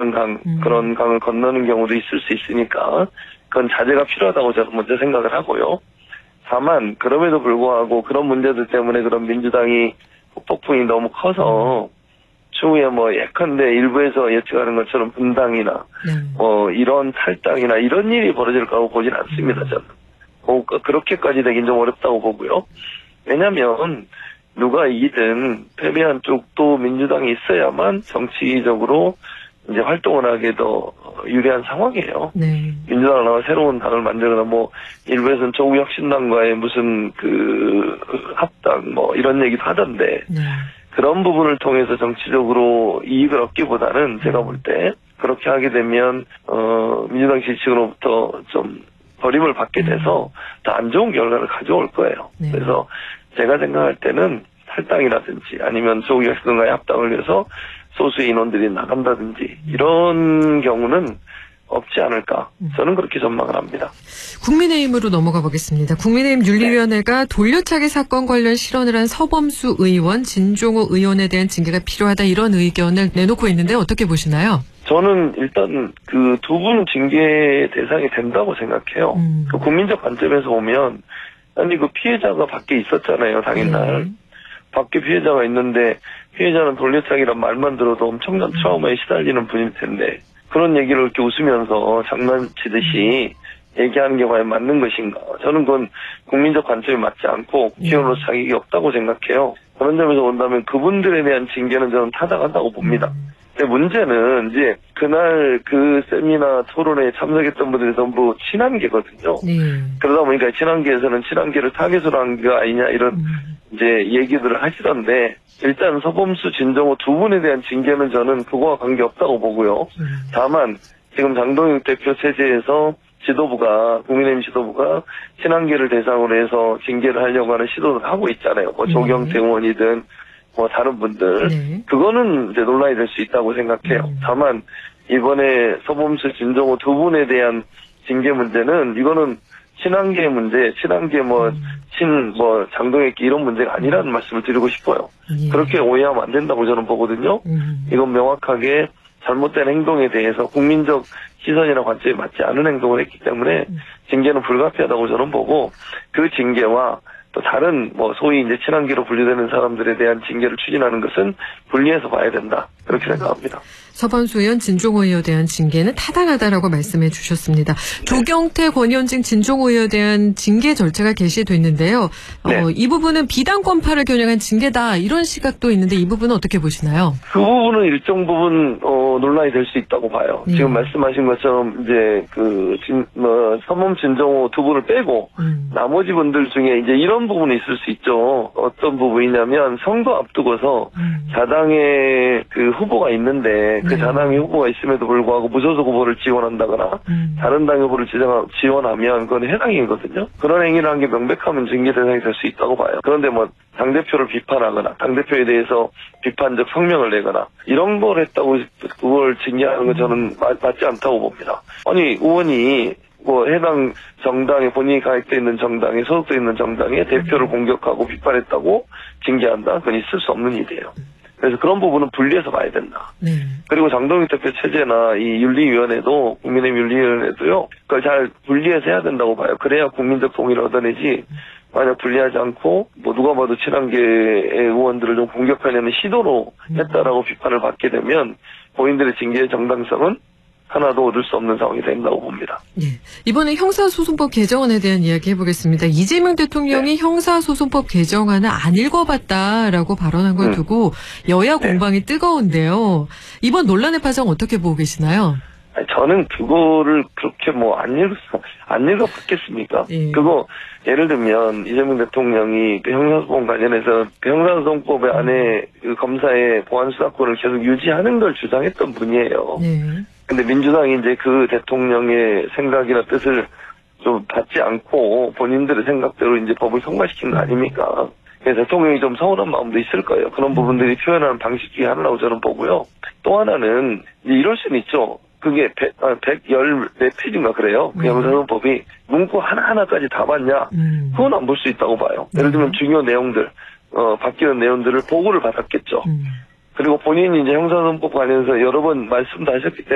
큰 강, 그런 강을 건너는 경우도 있을 수 있으니까 그건 자제가 필요하다고 저는 먼저 생각을 하고요. 다만 그럼에도 불구하고 그런 문제들 때문에 그런 민주당이 폭풍이 너무 커서 추후에 뭐 예컨대 일부에서 예측하는 것처럼 분당이나 이런 탈당이나 이런 일이 벌어질 거라고 보진 않습니다. 저는 그렇게까지 되긴 좀 어렵다고 보고요. 왜냐하면 누가 이기든 패배한 쪽도 민주당이 있어야만 정치적으로 이제 활동을 하게 더 유리한 상황이에요. 네. 민주당을 나와 새로운 당을 만들거나 뭐 일부에서는 조국혁신당과의 무슨 합당 뭐 이런 얘기도 하던데 그런 부분을 통해서 정치적으로 이익을 얻기보다는 제가 볼 때 그렇게 하게 되면 민주당 지지층으로부터 좀 버림을 받게 돼서 더 안 좋은 결과를 가져올 거예요. 네. 그래서 제가 생각할 때는 탈당이라든지 아니면 조국혁신당과의 합당을 위해서 소수 인원들이 나간다든지 이런 경우는 없지 않을까. 저는 그렇게 전망을 합니다. 국민의힘으로 넘어가 보겠습니다. 국민의힘 윤리위원회가 돌려차기 사건 관련 실언을 한 서범수 의원, 진종호 의원에 대한 징계가 필요하다 이런 의견을 내놓고 있는데 어떻게 보시나요? 저는 일단 그 두 분 징계 대상이 된다고 생각해요. 그 국민적 관점에서 보면 아니 그 피해자가 밖에 있었잖아요. 당일날. 밖에 피해자가 있는데 피해자는 돌려차기란 말만 들어도 엄청난 트라우마에 시달리는 분일 텐데 그런 얘기를 이렇게 웃으면서 장난치듯이 얘기하는 게 과연 맞는 것인가. 저는 그건 국민적 관점이 맞지 않고 국회의원으로서 자격이 없다고 생각해요. 그런 점에서 본다면 그분들에 대한 징계는 저는 타당하다고 봅니다. 근데 문제는 이제 그날 그 세미나 토론에 참석했던 분들이 전부 친한계거든요. 그러다 보니까 친한계에서는 친한계를 타겟으로 한 게 아니냐 이런 이제 얘기들을 하시던데 일단 서범수, 진정호 두 분에 대한 징계는 저는 그거와 관계없다고 보고요. 다만 지금 장동혁 대표 체제에서 지도부가 국민의힘 지도부가 친한계를 대상으로 해서 징계를 하려고 하는 시도를 하고 있잖아요. 뭐 조경태 의원이든 뭐 다른 분들 그거는 이제 논란이 될 수 있다고 생각해요. 다만 이번에 서범수, 진정호 두 분에 대한 징계 문제는 이거는 친한계 문제, 친한계 장동혁 이런 문제가 아니라는 말씀을 드리고 싶어요. 그렇게 오해하면 안 된다고 저는 보거든요. 이건 명확하게 잘못된 행동에 대해서 국민적 시선이나 관점에 맞지 않은 행동을 했기 때문에 징계는 불가피하다고 저는 보고 그 징계와 또 다른 소위 이제 친한계로 분류되는 사람들에 대한 징계를 추진하는 것은 분리해서 봐야 된다. 그렇게 생각합니다. 서범수 의원, 진종호 의원에 대한 징계는 타당하다라고 말씀해 주셨습니다. 조경태, 권현징, 진종호 의원에 대한 징계 절차가 개시됐는데요. 이 부분은 비당권파를 겨냥한 징계다 이런 시각도 있는데 이 부분은 어떻게 보시나요? 그 부분은 일정 부분 논란이 될 수 있다고 봐요. 지금 말씀하신 것처럼 이제 서범, 진종호 두 분을 빼고 나머지 분들 중에 이제 이런 부분이 있을 수 있죠. 어떤 부분이냐면 선거 앞두고서 자당의 그 후보가 있는데 그 자당의 후보가 있음에도 불구하고 무소속 후보를 지원한다거나 다른 당 후보를 지원하면 그건 해당이거든요. 그런 행위를 한 게 명백하면 징계 대상이 될 수 있다고 봐요. 그런데 당대표를 비판하거나 당대표에 대해서 비판적 성명을 내거나 이런 걸 했다고 그걸 징계하는 건 저는 맞지 않다고 봅니다. 아니 의원이 해당 정당에 본인이 가입되어 있는 정당에 소속되어 있는 정당의 대표를 공격하고 비판했다고 징계한다? 그건 있을 수 없는 일이에요. 그래서 그런 부분은 분리해서 봐야 된다. 그리고 장동혁 대표 체제나 이 윤리위원회도 국민의힘 윤리위원회도요. 그걸 잘 분리해서 해야 된다고 봐요. 그래야 국민적 동의를 얻어내지 만약 분리하지 않고 누가 봐도 친한계의 의원들을 좀 공격하려는 시도로 했다라고 비판을 받게 되면 본인들의 징계의 정당성은 하나도 얻을 수 없는 상황이 된다고 봅니다. 이번에 형사소송법 개정안에 대한 이야기 해보겠습니다. 이재명 대통령이 형사소송법 개정안을 안 읽어봤다라고 발언한 걸 두고 여야 공방이 뜨거운데요. 이번 논란의 파장 어떻게 보고 계시나요? 저는 그거를 그렇게 안 읽어봤겠습니까? 그거 예를 들면 이재명 대통령이 그 형사소송 관련해서 그 형사소송법 안에 그 검사의 보안 수사권을 계속 유지하는 걸 주장했던 분이에요. 근데 민주당이 이제 그 대통령의 생각이나 뜻을 좀 받지 않고 본인들의 생각대로 이제 법을 통과시킨 거 아닙니까? 그래서 대통령이 좀 서운한 마음도 있을 거예요. 그런 부분들이 표현하는 방식 중에 하나라고 저는 보고요. 또 하나는 이제 이럴 수는 있죠. 그게 114페이지인가 그래요. 그 형사소송법이 문구 하나하나까지 다 봤냐? 그건 안 볼 수 있다고 봐요. 예를 들면 중요 내용들, 바뀌는 내용들을 보고를 받았겠죠. 그리고 본인이 이제 형사소송법 관련해서 여러 번 말씀도 하셨기 때문에